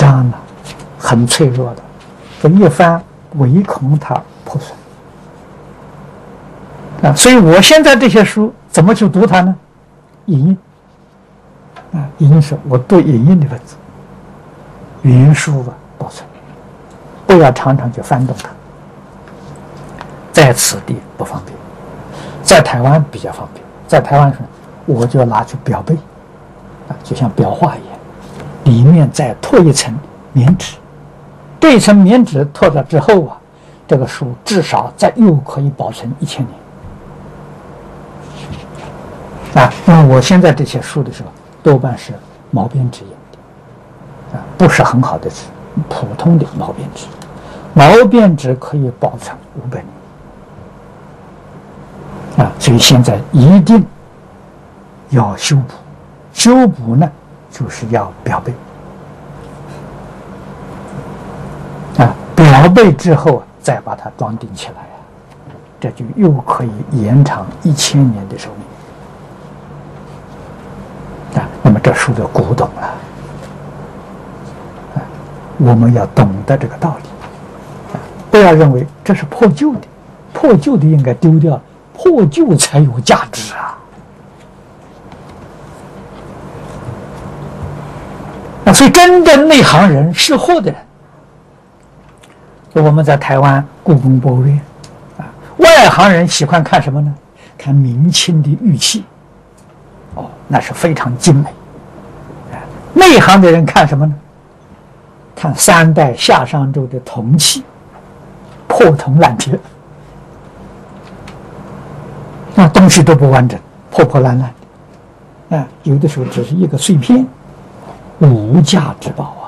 张了，很脆弱的，这一翻唯恐它破损啊。所以我现在这些书怎么去读它呢？影印啊，影印是我读影印的文字，原书啊保存，不要常常去翻动它。在此地不方便，在台湾比较方便。在台湾时，我就拿去裱背啊，就像裱画一样，里面再拓一层棉纸。这一层棉纸拓了之后啊，这个书至少又可以保存1000年啊。那么我现在这些书的时候，多半是毛边纸印的啊，不是很好的纸，普通的毛边纸。毛边纸可以保存500年。啊，所以现在一定要修补，修补呢，就是要裱背。啊，裱背之后再把它装订起来这就又可以延长1000年的寿命。啊，那么这书就古董了。啊，我们要懂得这个道理。啊，不要认为这是破旧的，破旧的应该丢掉。破旧才有价值啊！所以真正内行人、识货的人，我们在台湾故宫博物院啊，外行人喜欢看什么呢？看明清的玉器，哦，那是非常精美。内行的人看什么呢？看3代夏商周的铜器，破铜烂铁。那东西都不完整，破破烂烂的，啊，有的时候只是一个碎片，无价之宝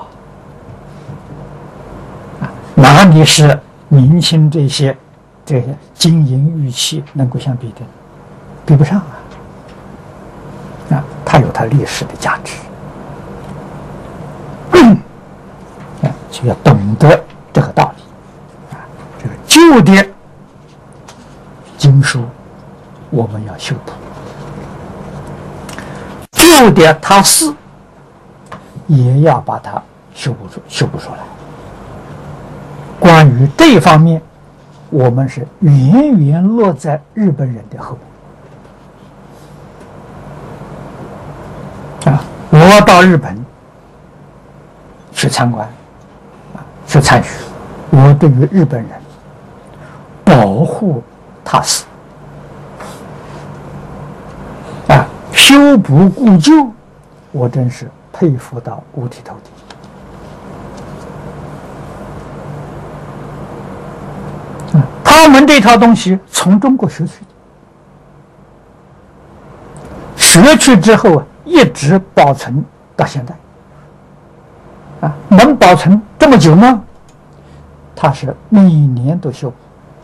啊！哪里是明清这些金银玉器能够相比的？比不上啊！它有它历史的价值，就要懂得这个道理啊！这个旧的经书。我们要修补旧的塔寺，也要把它修补出来。关于这方面，我们是远远落在日本人的后面啊！我到日本去参观啊，去参学，我对于日本人保护塔寺。修补故旧，我真是佩服到五体投地。他们这套东西从中国学去的，学去之后一直保存到现在。能保存这么久吗？它是每年都修补。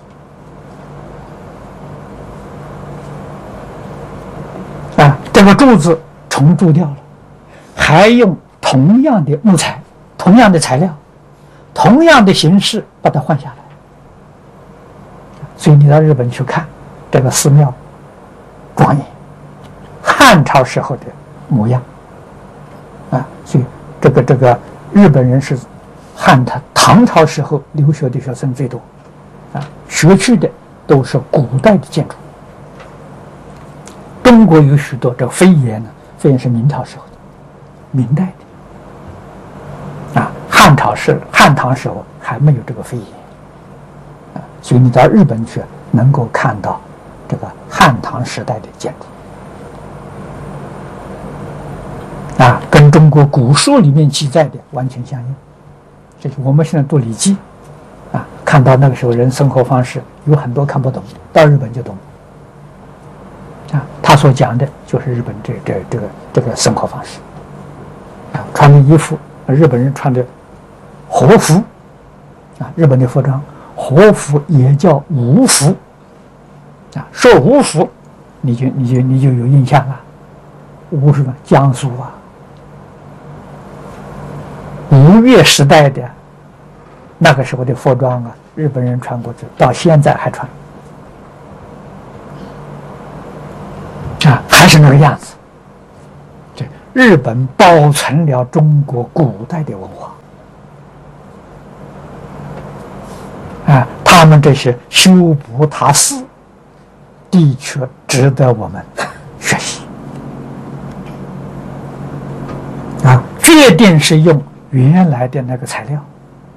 这个柱子重铸掉了，还用同样的木材、同样的材料、同样的形式把它换下来。所以你到日本去看这个寺庙，庄严，汉朝时候的模样啊。所以这个日本人是唐朝时候留学的学生最多啊，学去的都是古代的建筑。中国有许多这飞檐呢，飞檐是明朝时候的，明代的啊。汉唐时候还没有这个飞檐啊，所以你到日本去能够看到这个汉唐时代的建筑啊，跟中国古书里面记载的完全相应。这是我们现在读《礼记》啊，看到那个时候人生活方式有很多看不懂，到日本就懂。他所讲的就是日本这个生活方式啊，穿的衣服，日本人穿的和服啊，日本的服装和服也叫武服啊。说武服，你就有印象了。武是什么？江苏啊，吴越时代的那个时候的服装啊，日本人穿过去，到现在还穿。还是那个样子。这日本保存了中国古代的文化他们这些修补他事，的确值得我们学习啊！决定是用原来的那个材料。